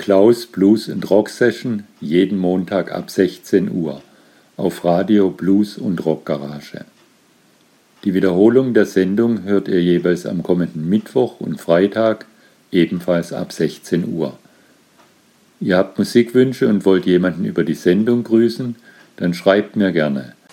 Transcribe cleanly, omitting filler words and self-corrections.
Klaus Blues and Rock Session jeden Montag ab 16 Uhr auf Radio Blues und Rock Garage. Die Wiederholung der Sendung hört ihr jeweils am kommenden Mittwoch und Freitag, ebenfalls ab 16 Uhr. Ihr habt Musikwünsche und wollt jemanden über die Sendung grüßen? Dann schreibt mir gerne